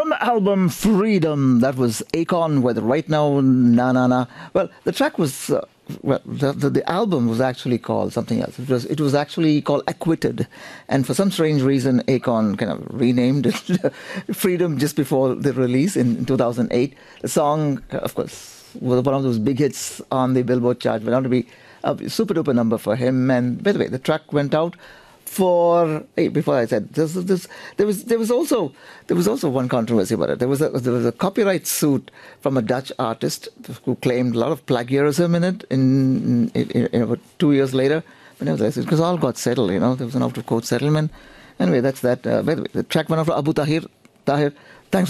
From the album Freedom, that was Akon with Right Now, Na Na Na. Well, the track was, the album was actually called something else. It was actually called Acquitted. And for some strange reason, Akon kind of renamed it Freedom just before the release in 2008. The song, of course, was one of those big hits on the Billboard chart. Went on to be a super duper number for him. And by the way, the track went out before I said there was also one controversy about it. There was a copyright suit from a Dutch artist who claimed a lot of plagiarism in it. In about 2 years later, but nevertheless, because all got settled. There was an out of court settlement. Anyway, that's that. By the way, the track went out for Abu Tahir.